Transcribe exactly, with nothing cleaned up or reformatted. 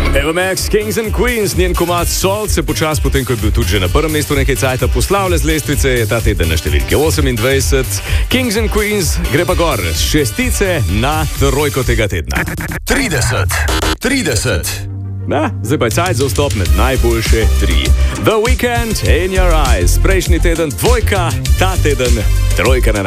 Eva Max, Kings and Queens, njen komad Salt se počas, potem ko je bil tudi že na prvem mestu nekaj cajta, poslavlja z lestvice, je ta teden na številke osemindvajset. Kings and Queens gre pa gor z šestice na trojko tega tedna. trideset. trideset. Na, zdaj pa je cajt za vstop med najboljše tri. The Weeknd, In Your Eyes, prejšnji teden dvojka, ta teden trojka na